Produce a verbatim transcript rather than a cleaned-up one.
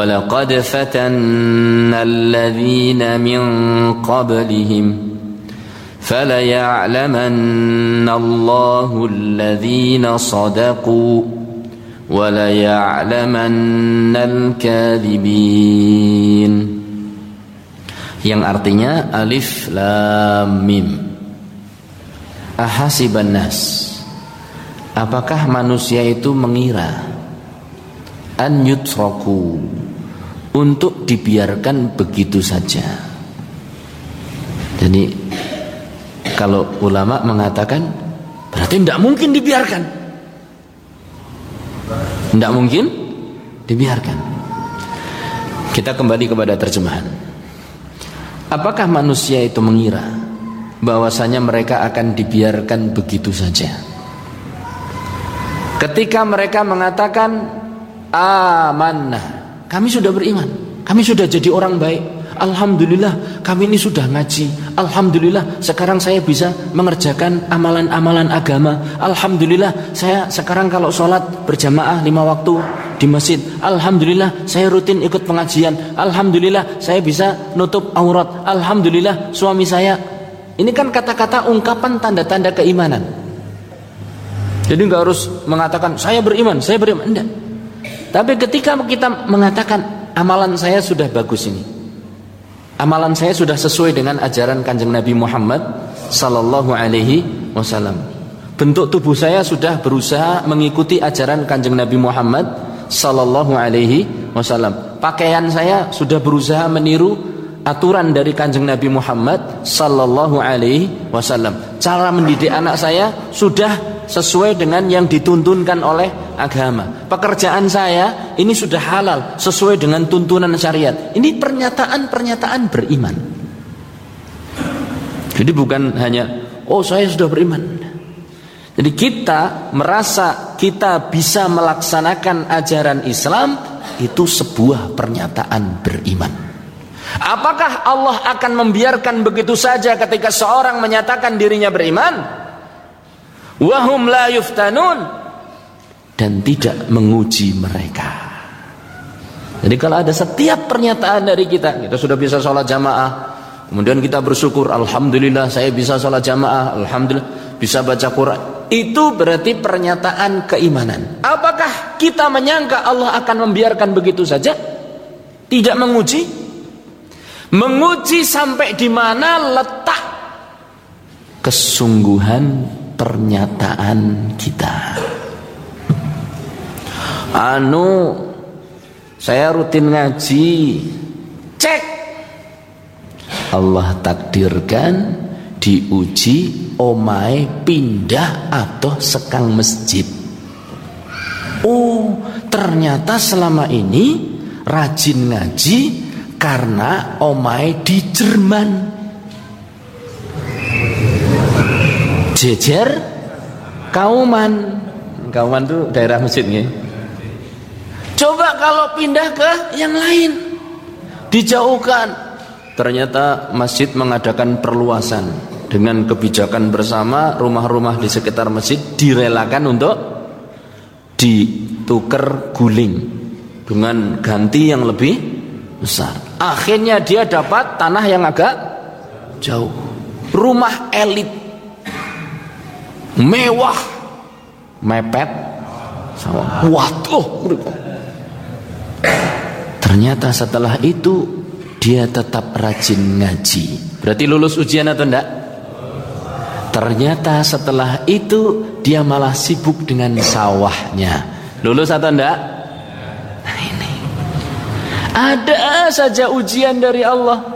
walaqad fatanna alladhina min qablihim فَلَيَعْلَمَنَّ اللَّهُ الَّذِينَ صَدَقُوا وَلَيَعْلَمَنَّ الْكَاذِبِينَ, yang artinya alif lam mim. Ahasiban nas, apakah manusia itu mengira, an yutraku, untuk dibiarkan begitu saja. Jadi kalau ulama mengatakan berarti tidak mungkin dibiarkan, tidak mungkin dibiarkan. Kita kembali kepada terjemahan. Apakah manusia itu mengira bahwasanya mereka akan dibiarkan begitu saja? Ketika mereka mengatakan amanah, kami sudah beriman, kami sudah jadi orang baik, alhamdulillah kami ini sudah ngaji, alhamdulillah sekarang saya bisa mengerjakan amalan-amalan agama, alhamdulillah saya sekarang kalau sholat berjamaah lima waktu di masjid, alhamdulillah saya rutin ikut pengajian, alhamdulillah saya bisa nutup aurat, alhamdulillah suami saya. Ini kan kata-kata ungkapan tanda-tanda keimanan. Jadi nggak harus mengatakan saya beriman, saya beriman, enggak. Tapi ketika kita mengatakan amalan saya sudah bagus ini, amalan saya sudah sesuai dengan ajaran Kanjeng Nabi Muhammad sallallahu alaihi wasallam, bentuk tubuh saya sudah berusaha mengikuti ajaran Kanjeng Nabi Muhammad sallallahu alaihi wasallam, pakaian saya sudah berusaha meniru aturan dari Kanjeng Nabi Muhammad sallallahu alaihi wasallam, cara mendidik anak saya sudah sesuai dengan yang dituntunkan oleh agama, pekerjaan saya ini sudah halal sesuai dengan tuntunan syariat. Ini pernyataan-pernyataan beriman. Jadi bukan hanya oh saya sudah beriman. Jadi kita merasa kita bisa melaksanakan ajaran Islam, itu sebuah pernyataan beriman. Apakah Allah akan membiarkan begitu saja ketika seorang menyatakan dirinya beriman? Wahum la yuftanun, dan tidak menguji mereka. Jadi kalau ada setiap pernyataan dari kita, kita sudah bisa sholat jamaah, kemudian kita bersyukur, alhamdulillah saya bisa sholat jamaah, alhamdulillah bisa baca Quran, itu berarti pernyataan keimanan. Apakah kita menyangka Allah akan membiarkan begitu saja, tidak menguji? Menguji sampai di mana letak kesungguhan pernyataan kita. Anu saya rutin ngaji, cek Allah takdirkan diuji omae pindah atau sekang masjid. Oh ternyata selama ini rajin ngaji karena omae di Jerman, jejer Kauman. Kauman itu daerah masjid nih. Coba kalau pindah ke yang lain, dijauhkan. Ternyata masjid mengadakan perluasan dengan kebijakan bersama, rumah-rumah di sekitar masjid direlakan untuk ditukar guling dengan ganti yang lebih besar. Akhirnya dia dapat tanah yang agak jauh, rumah elit, mewah, mepet, sama. Waduh. Ternyata setelah itu dia tetap rajin ngaji. Berarti lulus ujian atau enggak? Ternyata setelah itu dia malah sibuk dengan sawahnya. Lulus atau enggak? Nah ini. Ada saja ujian dari Allah.